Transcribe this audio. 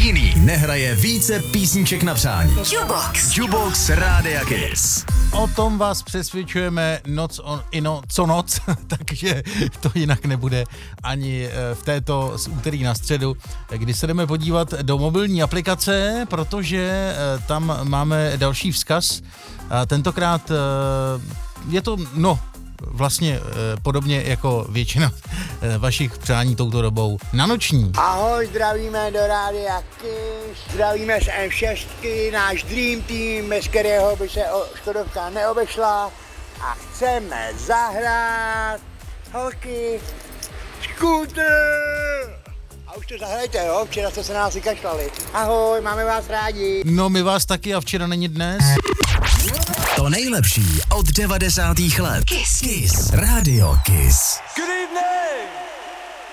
jiný nehraje více písniček na přání. Jukebox Rádia Kiss. O tom vás přesvědčujeme co noc, takže to jinak nebude ani v této z úterý na středu, kdy se jdeme podívat do mobilní aplikace, protože tam máme další vzkaz. Tentokrát je to, vlastně podobně jako většina vašich přání touto dobou na noční. Ahoj, zdravíme do Rádia Kiss, zdravíme z M6, náš Dream Team, bez kterého by se Škodovka neobešla a chceme zahrát holky Scooter. A už to zahrajte, jo? Včera jste se na nás vykašlali. Ahoj, máme vás rádi. No, my vás taky a včera není dnes. To nejlepší od 90. let. Kiss. Rádio Kiss.